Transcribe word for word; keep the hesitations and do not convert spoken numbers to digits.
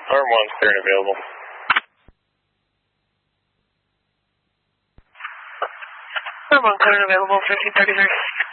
Arm one, clear and available. Arm one, clear and available, fifteen thirty-three.